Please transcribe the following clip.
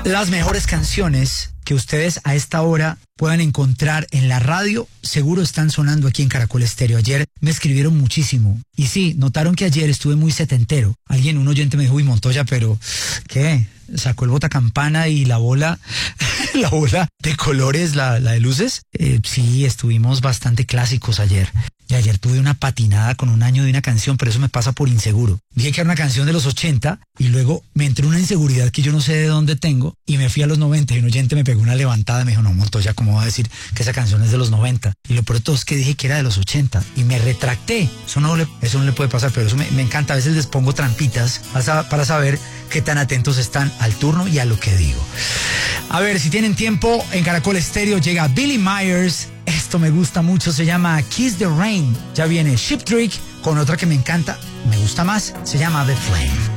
Las mejores canciones que ustedes a esta hora puedan encontrar en la radio, seguro están sonando aquí en Caracol Estéreo. Ayer me escribieron muchísimo. Y sí, notaron que ayer estuve muy setentero. Un oyente me dijo, uy, Montoya, pero ¿qué? Sacó el botacampana y la bola, la bola de colores, la de luces. Sí, estuvimos bastante clásicos ayer. Y ayer tuve una patinada con un año de una canción, pero eso me pasa por inseguro. Dije que era una canción de los 80 y luego me entró una inseguridad que yo no sé de dónde tengo y me fui a los 90 y un oyente me pegó una levantada y me dijo, no, Montoya, ¿cómo va a decir que esa canción es de los 90? Y lo peor de todo es que dije que era de los 80 y me retracté. Eso no le puede pasar, pero eso me encanta. A veces les pongo trampitas para saber qué tan atentos están al turno y a lo que digo. A ver, si tienen tiempo, en Caracol Estéreo llega Billy Myers. Esto me gusta mucho, se llama Kiss the Rain. Ya viene Ship Trick con otra que me encanta, me gusta más, se llama The Flame.